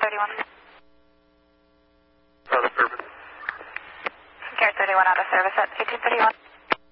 31. Out of service. Carrier 31 out of service at 1831.